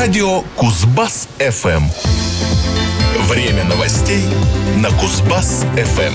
Радио Кузбасс-ФМ. Время новостей на Кузбасс-ФМ.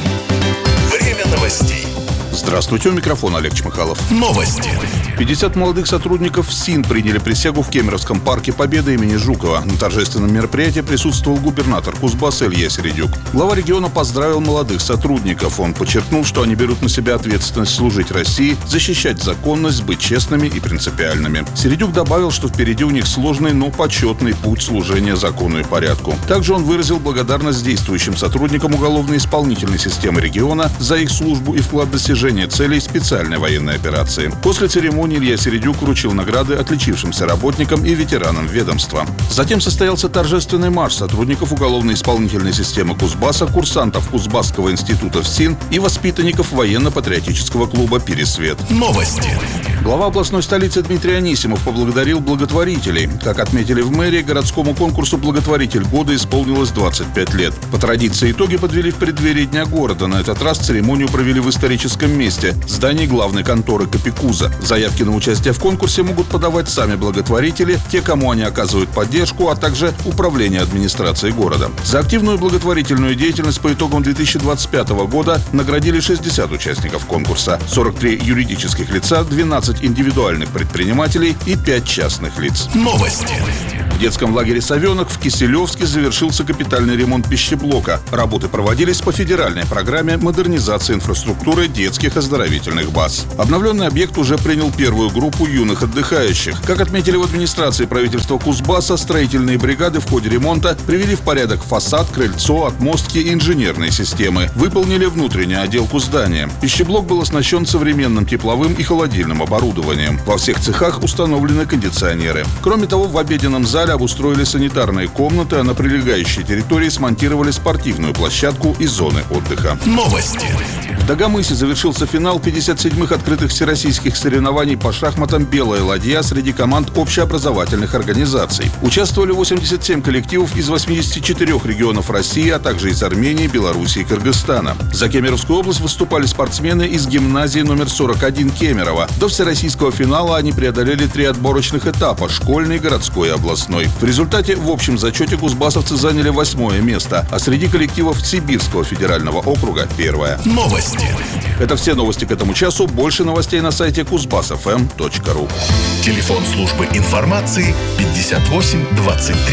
Время новостей. Здравствуйте, у микрофона Олег Чмыхалов. Новости. 50 молодых сотрудников СИН приняли присягу в Кемеровском парке Победы имени Жукова. На торжественном мероприятии присутствовал губернатор Кузбасса Илья Середюк. Глава региона поздравил молодых сотрудников. Он подчеркнул, что они берут на себя ответственность служить России, защищать законность, быть честными и принципиальными. Середюк добавил, что впереди у них сложный, но почетный путь служения закону и порядку. Также он выразил благодарность действующим сотрудникам уголовно-исполнительной системы региона за их службу и вклад в достижение целей специальной военной операции. После церемонии Илья Середюк вручил награды отличившимся работникам и ветеранам ведомства. Затем состоялся торжественный марш сотрудников уголовно-исполнительной системы Кузбасса, курсантов Кузбасского института ФСИН и воспитанников военно-патриотического клуба «Пересвет». Новости. Глава областной столицы Дмитрий Анисимов поблагодарил благотворителей. Как отметили в мэрии, городскому конкурсу «Благотворитель года» исполнилось 25 лет. По традиции итоги подвели в преддверии Дня города. На этот раз церемонию провели в историческом месте – здании главной конторы Капикуза. Заявки на участие в конкурсе могут подавать сами благотворители, те, кому они оказывают поддержку, а также управление администрацией города. За активную благотворительную деятельность по итогам 2025 года наградили 60 участников конкурса, 43 юридических лица, 12 индивидуальных предпринимателей и 5 частных лиц. Новости. В детском лагере «Совенок» в Киселевске завершился капитальный ремонт пищеблока. Работы проводились по федеральной программе модернизации инфраструктуры детских оздоровительных баз. Обновленный объект уже принял первую группу юных отдыхающих. Как отметили в администрации правительства Кузбасса, строительные бригады в ходе ремонта привели в порядок фасад, крыльцо, отмостки и инженерные системы. Выполнили внутреннюю отделку здания. Пищеблок был оснащен современным тепловым и холодильным оборудованием. Во всех цехах установлены кондиционеры. Кроме того, в обеденном зале обустроили санитарные комнаты, а на прилегающей территории смонтировали спортивную площадку и зоны отдыха. Новости. В Дагомысе завершился финал 57-х открытых всероссийских соревнований по шахматам «Белая ладья» среди команд общеобразовательных организаций. Участвовали 87 коллективов из 84 регионов России, а также из Армении, Беларуси и Кыргызстана. За Кемеровскую область выступали спортсмены из гимназии номер 41 Кемерово. До всероссийского финала они преодолели 3 отборочных этапа – школьный, городской и областной. В результате в общем зачете кузбассовцы заняли 8-е место, а среди коллективов Сибирского федерального округа – 1-е. Новости. Это все новости к этому часу. Больше новостей на сайте kuzbassfm.ru. Телефон службы информации 58 23